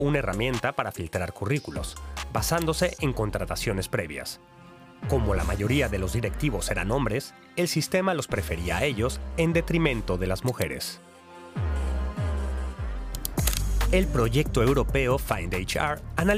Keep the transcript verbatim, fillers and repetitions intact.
una herramienta para filtrar currículos, basándose en contrataciones previas. Como la mayoría de los directivos eran hombres, el sistema los prefería a ellos en detrimento de las mujeres. El proyecto europeo Find H R analiza